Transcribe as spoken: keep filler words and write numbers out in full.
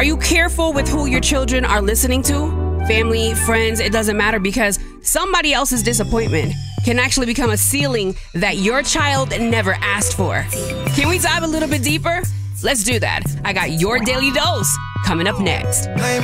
Are you careful with who your children are listening to? Family, friends, it doesn't matter, because somebody else's disappointment can actually become a ceiling that your child never asked for. Can we dive a little bit deeper? Let's do that. I got your daily dose coming up next.